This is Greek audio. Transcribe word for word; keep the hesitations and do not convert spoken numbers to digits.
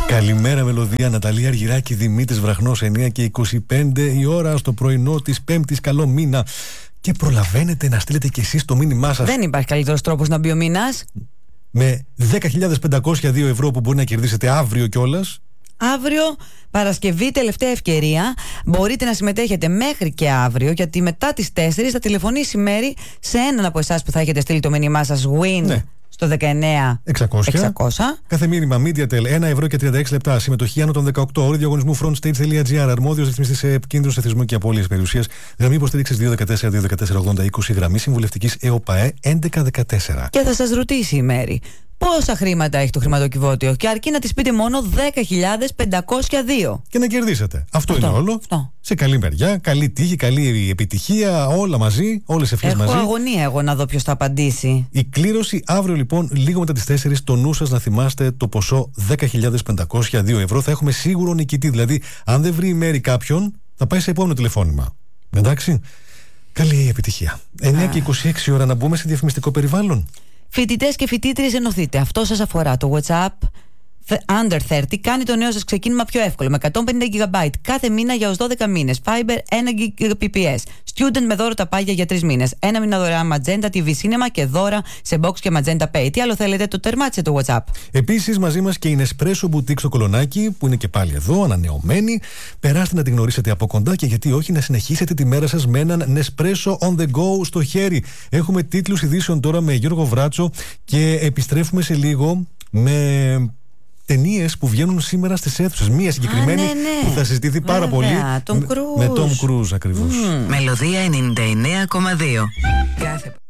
Καλημέρα, μελωδία. Ναταλία Αργυράκη, Δημήτρης Βραχνός, εννιά και είκοσι πέντε η ώρα στο πρωινό της Πέμπτης. Καλό μήνα. Και προλαβαίνετε να στείλετε κι εσείς το μήνυμά σας. Δεν υπάρχει καλύτερος τρόπος να μπει ο μήνας. Με δέκα χιλιάδες πεντακόσια δύο ευρώ που μπορεί να κερδίσετε αύριο κιόλας. Αύριο, Παρασκευή, τελευταία ευκαιρία. Μπορείτε να συμμετέχετε μέχρι και αύριο, γιατί μετά τις τέσσερις θα τηλεφωνήσει η Μέρη σε έναν από εσάς που θα έχετε στείλει το μήνυμά σας Win. Ναι. Στο δεκαεννιά εξακόσια. Κάθε μήνυμα MediaTel ένα ευρώ και τριάντα έξι λεπτά. Συμμετοχή άνω των δεκαοκτώ. Όροι διαγωνισμού frontstage.gr. Αρμόδιος ρυθμιστής σε επικίνδυνους εθισμού και απώλειες περιουσίας. Γραμμή υποστήριξης δύο ένα τέσσερα δύο ένα τέσσερα ογδόντα είκοσι. Γραμμή συμβουλευτικής ΕΟΠΑΕ έντεκα δεκατέσσερα. Και θα σας ρωτήσει η Μέρη πόσα χρήματα έχει το χρηματοκιβώτιο, και αρκεί να της πείτε μόνο δέκα χιλιάδες πεντακόσια δύο. Και να κερδίσετε. Αυτό, Αυτό είναι όλο. Αυτό. Σε καλή μεριά, καλή τύχη, καλή επιτυχία, όλα μαζί, όλες ευχές μαζί. Έχω αγωνία εγώ να δω ποιος θα απαντήσει. Η κλήρωση αύριο λοιπόν, λίγο μετά τις τέσσερις, το νου σας να θυμάστε το ποσό δέκα χιλιάδες πεντακόσια δύο ευρώ. Θα έχουμε σίγουρο νικητή. Δηλαδή, αν δεν βρει η Μέρη κάποιον, θα πάει σε επόμενο τηλεφώνημα. Εντάξει. Καλή επιτυχία. εννιά και είκοσι έξι ώρα να μπούμε σε διαφημιστικό περιβάλλον. Φοιτητές και φοιτήτριες, ενωθείτε. Αυτό σας αφορά. Το WhatsApp Under τριάντα κάνει το νέο σας ξεκίνημα πιο εύκολο με εκατόν πενήντα τζι μπι κάθε μήνα για ως δώδεκα μήνες. Fiber ένα Gbps. Student με δώρο τα πάγια για τρεις μήνες. Ένα μήνα δωρεάν Magenta τι βι Cinema και δώρα σε Box και Magenta Pay. Τι άλλο θέλετε, το τερμάτισε το WhatsApp. Επίσης μαζί μας και η Nespresso Boutique στο Κολονάκι, που είναι και πάλι εδώ, ανανεωμένη. Περάστε να την γνωρίσετε από κοντά και γιατί όχι να συνεχίσετε τη μέρα σας με έναν Nespresso on the go στο χέρι. Έχουμε τίτλους ειδήσεων τώρα με Γιώργο Βράτσο και επιστρέφουμε σε λίγο με ταινίες που βγαίνουν σήμερα στις αίθουσες. Μία συγκεκριμένη. Α, ναι, ναι. Που θα συζητηθεί πάρα Βέβαια, πολύ. Tom Cruise. Με Tom Cruise ακριβώς. Mm. Μελωδία ενενήντα εννέα κόμμα δύο. Κάθε